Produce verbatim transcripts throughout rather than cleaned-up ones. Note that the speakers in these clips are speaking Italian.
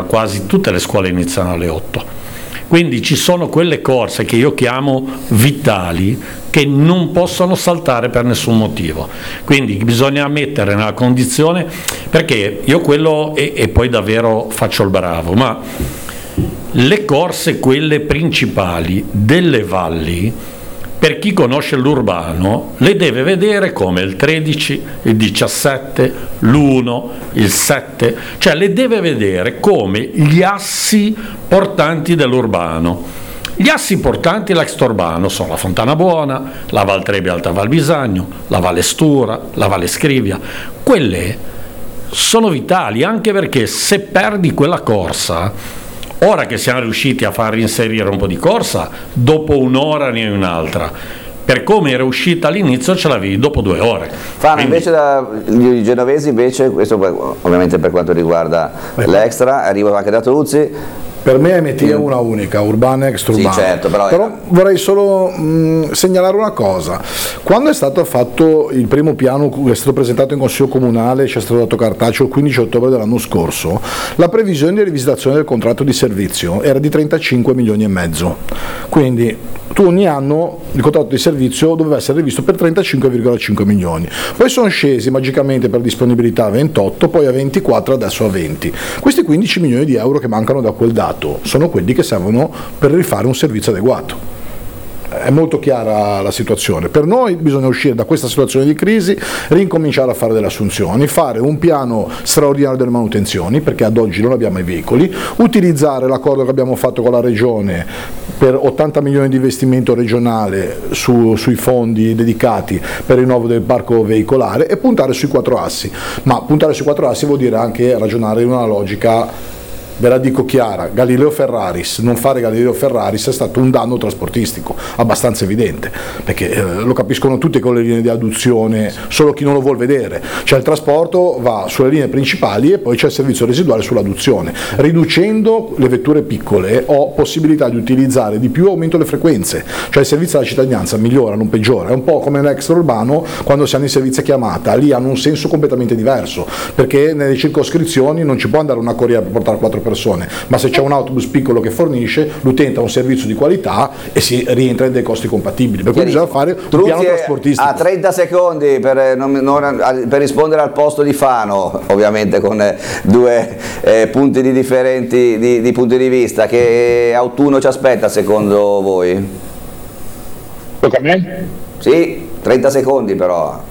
quasi tutte le scuole iniziano alle otto. Quindi ci sono quelle corse che io chiamo vitali che non possono saltare per nessun motivo. Quindi bisogna mettere nella condizione, perché io quello e, e poi davvero faccio il bravo, ma le corse quelle principali delle valli, per chi conosce l'urbano, le deve vedere come il tredici, il diciassette, l'uno, il sette, cioè le deve vedere come gli assi portanti dell'urbano. Gli assi portanti dell'extraurbano sono la Fontana Buona, la Val Trebbia Alta Val Bisagno, la Valle Stura, la Valle Scrivia. Quelle sono vitali, anche perché se perdi quella corsa, ora che siamo riusciti a far inserire un po' di corsa, dopo un'ora ne hai un'altra. Per come era uscita all'inizio ce l'avevi dopo due ore. Fano, quindi... invece da, gli genovesi invece, questo ovviamente per quanto riguarda l'extra, arriva anche da Truzzi. Per me M T è una unica, urbana e extraurbana. Sì, certo, però, però vorrei solo mh, segnalare una cosa. Quando è stato fatto il primo piano che è stato presentato in Consiglio Comunale, ci è stato dato cartaceo il quindici ottobre dell'anno scorso, la previsione di rivisitazione del contratto di servizio era di trentacinque milioni e mezzo. Quindi tu ogni anno il contratto di servizio doveva essere rivisto per trentacinque virgola cinque milioni, poi sono scesi magicamente per disponibilità a ventotto, poi a ventiquattro, adesso a venti. Questi quindici milioni di euro che mancano da quel dato sono quelli che servono per rifare un servizio adeguato. È molto chiara la situazione. Per noi bisogna uscire da questa situazione di crisi, rincominciare a fare delle assunzioni, fare un piano straordinario delle manutenzioni, perché ad oggi non abbiamo i veicoli, utilizzare l'accordo che abbiamo fatto con la Regione per ottanta milioni di investimento regionale su, sui fondi dedicati per il rinnovo del parco veicolare e puntare sui quattro assi. Ma puntare sui quattro assi vuol dire anche ragionare in una logica, ve la dico chiara, Galileo Ferraris. Non fare Galileo Ferraris è stato un danno trasportistico abbastanza evidente, perché eh, lo capiscono tutti con le linee di adduzione, solo chi non lo vuol vedere. Cioè il trasporto va sulle linee principali e poi c'è il servizio residuale sull'adduzione. Riducendo le vetture piccole ho possibilità di utilizzare di più, aumento le frequenze, cioè il servizio alla cittadinanza migliora, non peggiora. È un po' come l'extraurbano quando si hanno i servizi a chiamata, lì hanno un senso completamente diverso, perché nelle circoscrizioni non ci può andare una corriera per portare quattro persone, ma se c'è un autobus piccolo che fornisce, l'utente ha un servizio di qualità e si rientra in dei costi compatibili, per cui bisogna fare un piano trasportistico. A trenta secondi per, non, non, per rispondere al posto di Fano, ovviamente con eh, due eh, punti di differenti di, di punti di vista. Che autunno ci aspetta secondo voi? Tocca a me? Sì, trenta secondi però.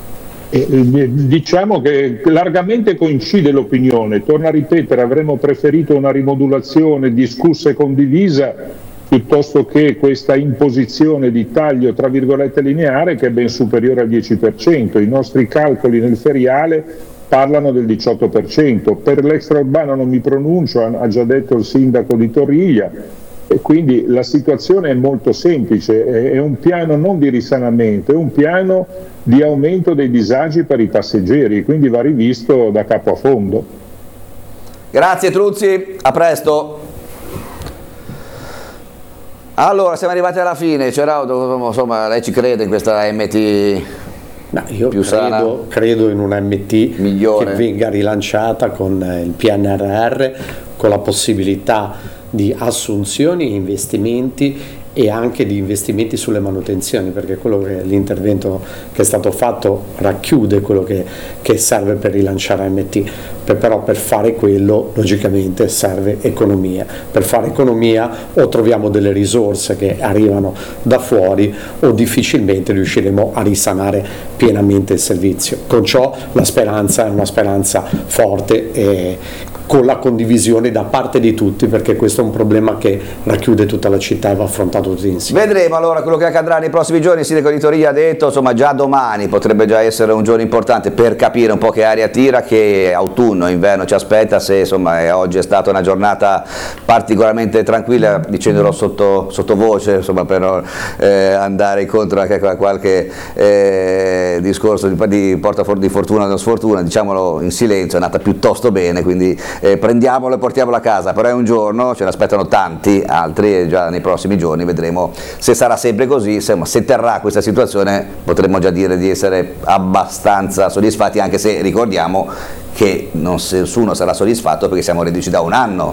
Diciamo che largamente coincide l'opinione, torno a ripetere, avremmo preferito una rimodulazione discussa e condivisa piuttosto che questa imposizione di taglio tra virgolette lineare che è ben superiore al dieci per cento. I nostri calcoli nel feriale parlano del diciotto per cento, per l'extraurbano non mi pronuncio, ha già detto il sindaco di Torriglia. E quindi la situazione è molto semplice, è un piano non di risanamento, è un piano di aumento dei disagi per i passeggeri, quindi va rivisto da capo a fondo. Grazie Truzzi, a presto. Allora, siamo arrivati alla fine, Ceraudo, insomma, lei ci crede in questa M T? No, io più credo, sana, credo in una M T migliore, che venga rilanciata con il P N R R, con la possibilità di assunzioni, investimenti e anche di investimenti sulle manutenzioni, perché quello che l'intervento che è stato fatto racchiude quello che, che serve per rilanciare M T. Per, però per fare quello logicamente serve economia. Per fare economia o troviamo delle risorse che arrivano da fuori o difficilmente riusciremo a risanare pienamente il servizio. Con ciò la speranza è una speranza forte e con la condivisione da parte di tutti, perché questo è un problema che racchiude tutta la città e va affrontato tutti insieme. Vedremo allora quello che accadrà nei prossimi giorni. Il sindaco di Torriglia ha detto, insomma, già domani potrebbe già essere un giorno importante per capire un po' che aria tira, che autunno, inverno ci aspetta, se insomma oggi è stata una giornata particolarmente tranquilla, dicendolo sotto, sottovoce, insomma, per non eh, andare incontro anche a qualche eh, discorso di, di porta di fortuna o non sfortuna, diciamolo in silenzio, è andata piuttosto bene, quindi Eh, prendiamolo e portiamolo a casa. Però è un giorno, ce ne aspettano tanti altri e già nei prossimi giorni vedremo se sarà sempre così. Insomma, se terrà questa situazione potremmo già dire di essere abbastanza soddisfatti, anche se ricordiamo che non, nessuno sarà soddisfatto perché siamo reduci da un anno